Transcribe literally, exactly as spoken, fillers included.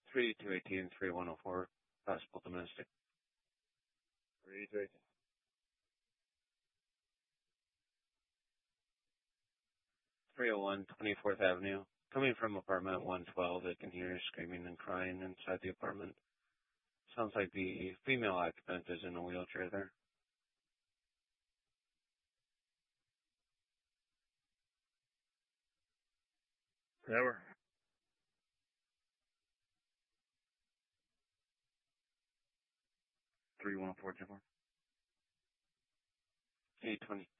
three two eighteen, three one oh four, possible domestic. three two eighteen. three oh one, twenty-fourth Avenue. Coming from apartment one twelve, they can hear screaming and crying inside the apartment. Sounds like the female occupant is in a wheelchair there. Tower. three one four, Jennifer. eight twenty.